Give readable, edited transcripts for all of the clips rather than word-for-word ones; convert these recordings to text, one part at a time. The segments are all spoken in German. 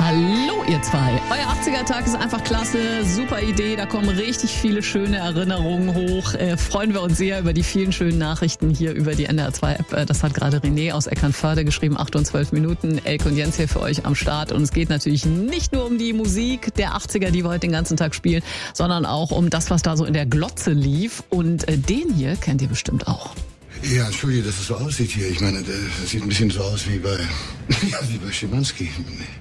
Hallo ihr zwei. Euer 80er-Tag ist einfach klasse, super Idee, da kommen richtig viele schöne Erinnerungen hoch. Freuen wir uns sehr über die vielen schönen Nachrichten hier über die NDR2-App. Das hat gerade René aus Eckernförde geschrieben, 8 und 12 Minuten. Elke und Jens hier für euch am Start. Und es geht natürlich nicht nur um die Musik der 80er, die wir heute den ganzen Tag spielen, sondern auch um das, was da so in der Glotze lief. Und den hier kennt ihr bestimmt auch. Ja, entschuldige, dass es so aussieht hier. Ich meine, das sieht ein bisschen so aus wie bei Schimanski.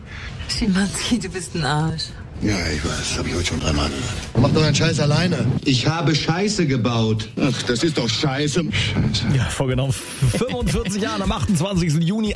Schimanski, du bist ein Arsch. Ja, ich weiß, das habe ich heute schon 3-mal gehört. Mach doch deinen Scheiß alleine. Ich habe Scheiße gebaut. Ach, das ist doch Scheiße. Ja, vor genau 45 Jahren, am 28. Juni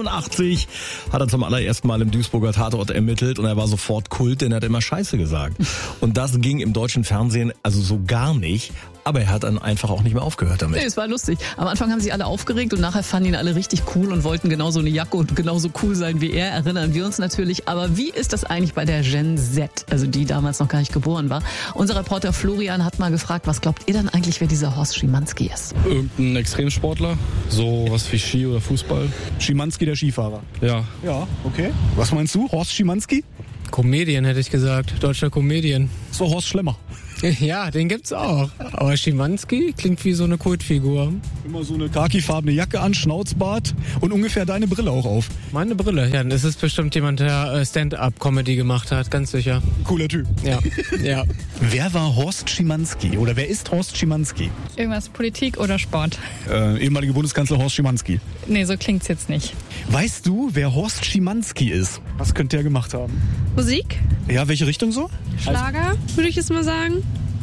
81, hat er zum allerersten Mal im Duisburger Tatort ermittelt und er war sofort Kult, denn er hat immer Scheiße gesagt. Und das ging im deutschen Fernsehen also so gar nicht. Aber er hat dann einfach auch nicht mehr aufgehört damit. Nee, es war lustig. Am Anfang haben sich alle aufgeregt und nachher fanden ihn alle richtig cool und wollten genauso eine Jacke und genauso cool sein wie er, erinnern wir uns natürlich. Aber wie ist das eigentlich bei der Gen Z, also die damals noch gar nicht geboren war? Unser Reporter Florian hat mal gefragt, was glaubt ihr denn eigentlich, wer dieser Horst Schimanski ist? Irgendein Extremsportler, so was wie Ski oder Fußball. Schimanski, der Skifahrer. Ja. Ja, okay. Was meinst du, Horst Schimanski? Comedian hätte ich gesagt, deutscher Comedian. So Horst Schlemmer. Ja, den gibt's auch. Aber Schimanski klingt wie so eine Kultfigur. Immer so eine khakifarbene Jacke an, Schnauzbart und ungefähr deine Brille auch auf. Meine Brille, ja, das ist bestimmt jemand, der Stand-up-Comedy gemacht hat, ganz sicher. Cooler Typ. Ja, ja. Wer war Horst Schimanski oder wer ist Horst Schimanski? Irgendwas Politik oder Sport? Ehemalige Bundeskanzler Horst Schimanski. Nee, so klingt's jetzt nicht. Weißt du, wer Horst Schimanski ist? Was könnte er gemacht haben? Musik? Ja, welche Richtung so? Schlager, würde ich jetzt mal sagen.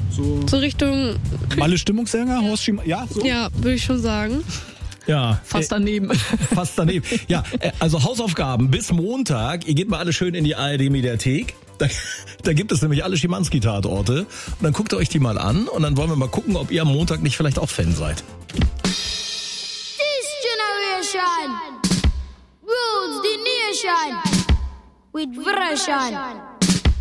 So Richtung... Alle Stimmungssänger? Horst Schimanski? Ja, so? Ja, würde ich schon sagen. Ja. Fast daneben. Fast daneben. Ja, also Hausaufgaben bis Montag. Ihr geht mal alle schön in die ARD-Mediathek. Da gibt es nämlich alle Schimanski-Tatorte. Und dann guckt ihr euch die mal an und dann wollen wir mal gucken, ob ihr am Montag nicht vielleicht auch Fan seid. This generation rules the nation with version.